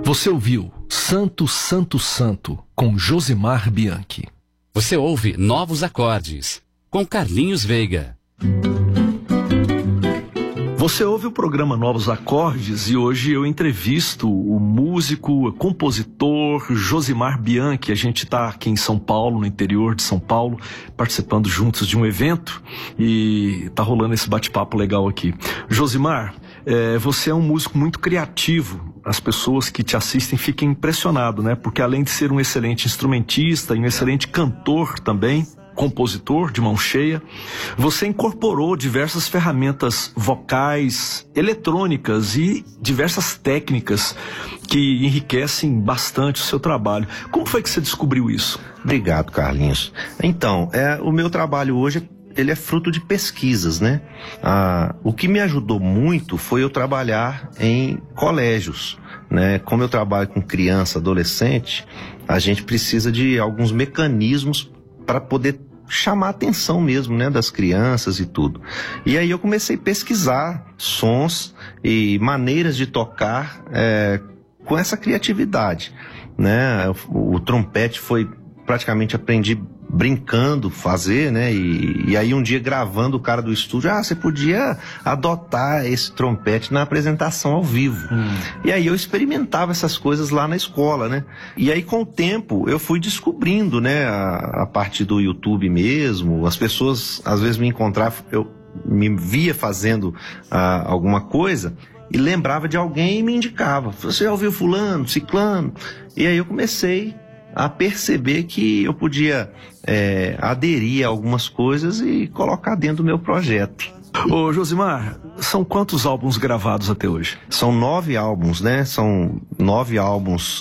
Você ouviu Santo, Santo, Santo, com Josimar Bianchi. Você ouve Novos Acordes, com Carlinhos Veiga. Você ouve o programa Novos Acordes e hoje eu entrevisto o músico, compositor Josimar Bianchi. A gente está aqui em São Paulo, no interior de São Paulo, participando juntos de um evento e está rolando esse bate-papo legal aqui. Josimar, você é um músico muito criativo. As pessoas que te assistem ficam impressionadas, né? Porque além de ser um excelente instrumentista e um excelente cantor também, compositor de mão cheia, você incorporou diversas ferramentas vocais, eletrônicas e diversas técnicas que enriquecem bastante o seu trabalho. Como foi que você descobriu isso? Obrigado, Carlinhos. Então, o meu trabalho hoje ele é fruto de pesquisas, né? O que me ajudou muito foi eu trabalhar em colégios, né? Como eu trabalho com criança, adolescente, a gente precisa de alguns mecanismos para poder chamar a atenção mesmo, né, das crianças e tudo. E aí eu comecei a pesquisar sons e maneiras de tocar com essa criatividade, né? O trompete foi praticamente aprendi brincando fazer, né? E aí um dia gravando o cara do estúdio, você podia adotar esse trompete na apresentação ao vivo. E aí eu experimentava essas coisas lá na escola, né? E aí com o tempo eu fui descobrindo, né? A partir do YouTube mesmo, as pessoas às vezes me encontravam, eu me via fazendo alguma coisa e lembrava de alguém e me indicava. Você já ouviu fulano, ciclano? E aí eu comecei a perceber que eu podia aderir a algumas coisas e colocar dentro do meu projeto. Ô Josimar, são quantos álbuns gravados até hoje? São 9 álbuns, né? São 9 álbuns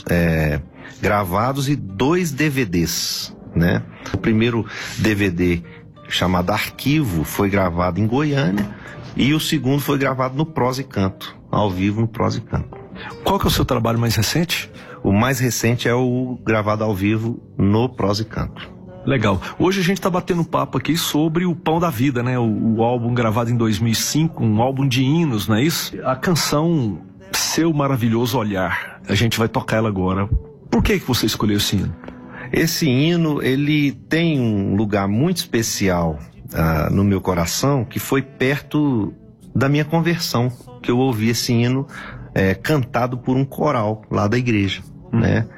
gravados e 2 DVDs, né? O primeiro DVD, chamado Arquivo, foi gravado em Goiânia e o segundo foi gravado no Prosa e Canto, ao vivo no Prosa e Canto. Qual que é o seu trabalho mais recente? O mais recente é o gravado ao vivo no Prosa e Canto. Legal. Hoje a gente está batendo um papo aqui sobre o Pão da Vida, né? O álbum gravado em 2005, um álbum de hinos, não é isso? A canção Seu Maravilhoso Olhar. A gente vai tocar ela agora. Por que você escolheu esse hino? Esse hino, ele tem um lugar muito especial no meu coração, que foi perto da minha conversão, que eu ouvi esse hino cantado por um coral lá da igreja, né?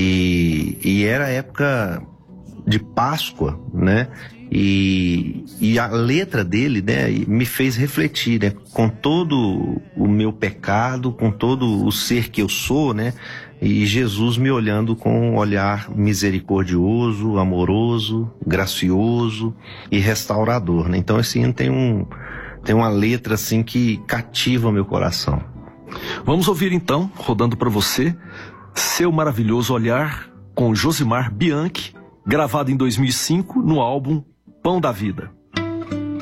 E era época de Páscoa, né? E a letra dele, né, me fez refletir, né? Com todo o meu pecado, com todo o ser que eu sou, né? E Jesus me olhando com um olhar misericordioso, amoroso, gracioso e restaurador, né? Então esse hino tem uma letra assim que cativa o meu coração. Vamos ouvir então, rodando para você, Seu Maravilhoso Olhar, com Josimar Bianchi, gravado em 2005 no álbum Pão da Vida.